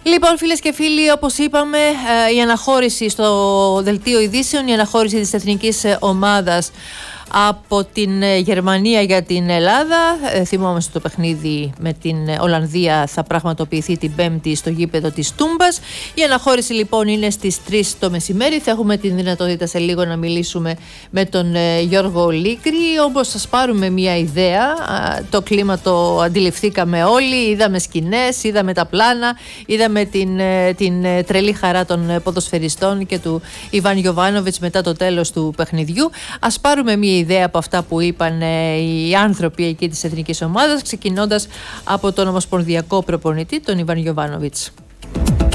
Λοιπόν, φίλες και φίλοι, όπως είπαμε, η αναχώρηση στο δελτίο ειδήσεων, η αναχώρηση της εθνικής ομάδας από την Γερμανία για την Ελλάδα. Θυμόμαστε το παιχνίδι με την Ολλανδία θα πραγματοποιηθεί την Πέμπτη στο γήπεδο της Τούμπας. Η αναχώρηση λοιπόν είναι στις 3 το μεσημέρι. Θα έχουμε την δυνατότητα σε λίγο να μιλήσουμε με τον Γιώργο Λίκρη. Όπως σας πάρουμε μια ιδέα, το κλίμα το αντιληφθήκαμε όλοι. Είδαμε σκηνές, είδαμε τα πλάνα, είδαμε την τρελή χαρά των ποδοσφαιριστών και του Ιβάν Γιοβάνοβιτς μετά το τέλος του παιχνιδιού. Ας πάρουμε μια ιδέα από αυτά που είπαν οι άνθρωποι εκεί της εθνικής ομάδας, ξεκινώντας από τον ομοσπονδιακό προπονητή, τον Ιβάν Γιοβάνοβιτς.